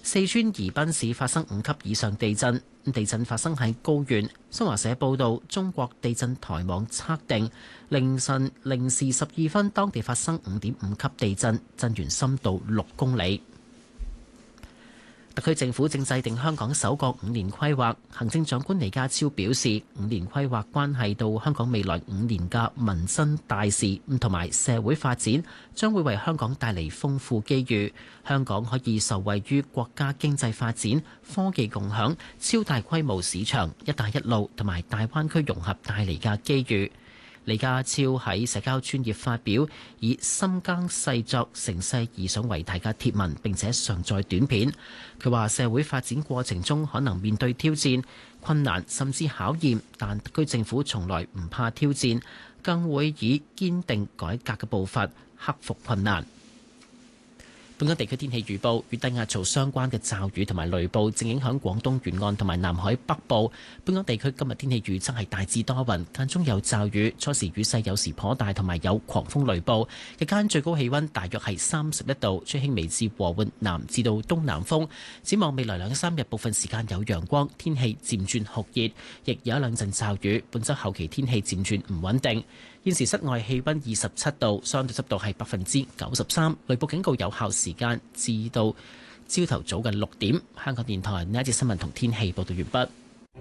四川宜賓市發生5級以上地震，地震發生喺高原。新華社報道，中國地震台網測定，凌晨0時12分，當地發生5.5級地震，震源深度6公里。特區政府正制定香港首個5年規劃，行政長官李家超表示，5年規劃關係到香港未來5年嘅民生大事同埋社會發展，將會為香港帶嚟豐富機遇。香港可以受惠於國家經濟發展、科技共享、超大規模市場、一帶一路同埋大灣區融合帶嚟嘅機遇。李家超喺社交專頁發表以深耕細作、乘勢而上為題嘅貼文，並且上載短片。佢話社會發展過程中可能面對挑戰、困難甚至考驗，但特區政府從來唔怕挑戰，更會以堅定改革嘅步伐克服困難。本港地區天氣預報，與低壓槽相關嘅驟雨同埋雷暴正影響廣東沿岸同埋南海北部。本港地區今日天氣預測係大致多雲，間中有驟雨，初時雨勢有時頗大，同埋有狂風雷暴。日間最高氣溫大約係31度，吹輕微至和緩南至到東南風。展望未來2-3日，部分時間有陽光，天氣漸轉酷熱，亦有一兩陣驟雨。本週後期天氣漸轉唔穩定。現時室外氣溫27度，相對濕度係93%，雷暴警告有效時間至到朝頭早嘅6點。香港電台呢一節新聞同天氣報道完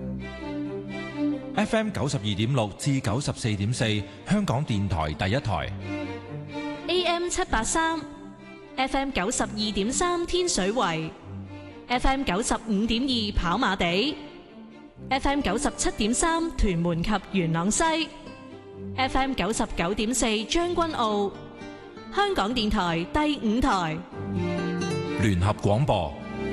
畢。FM 92.6至94.4，香港電台第一台。 AM 783 ，FM 92.3天水圍，FM 95.2跑馬地，FM 97.3屯門及元朗西。FM 99.4將軍澳，香港電台第5台聯合廣播。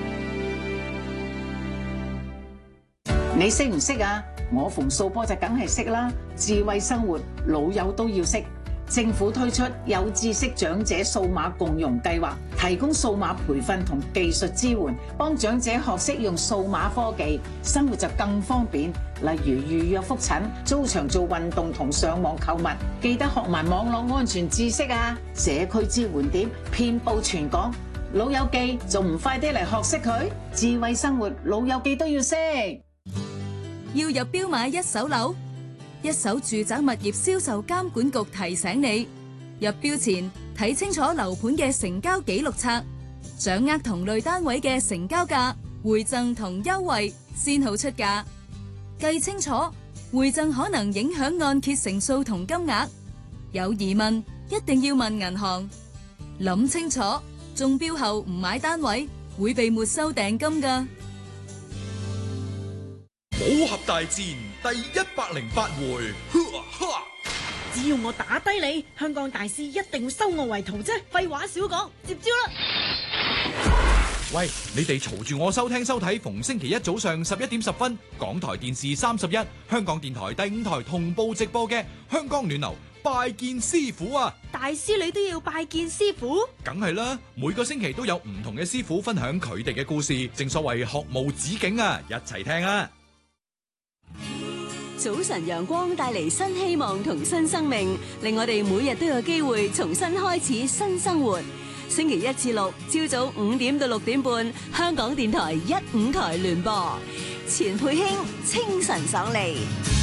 你識唔識啊？我馮素波就梗係識啦。智慧生活，老友都要識。政府推出有知識長者數碼共融計劃，提供數碼培訓同技術支援，幫長者學識用數碼科技，生活就更方便。例如預約覆診、租場做運動同上網購物，記得學埋網絡安全知識啊！社區支援點遍佈全港，老友記仲唔快啲嚟學識佢？智慧生活，老友記都要識。 要入標買一手樓？一手住宅物業銷售監管局提醒你，入標前睇清楚樓盤嘅成交記錄冊，掌握同類單位嘅成交價、回贈同優惠，先好出價。計清楚，回贈可能影響按揭成數同金額。有疑問一定要問銀行。諗清楚，中標後唔買單位會被沒收訂金㗎。 武俠大戰第108回， 只要我打低你，香港大師一定會收我為徒啫。廢話少講，接招啦！ 喂，你哋嘈住我收聽收睇，逢星期一早上11點10分，港台電視31、香港電台第5台同步直播嘅香港暖流拜見師傅啊！ 大師你都要拜見師傅？ 梗係啦，每個星期都有唔同嘅師傅分享佢哋嘅故事，正所謂學無止境啊！一齊聽啊！ 早晨陽光帶嚟新希望同新生命，令我哋每日都有機會重新開始新生活。星期1至6朝早5點到6點半，香港電台1、5台聯播，錢佩卿清晨爽利。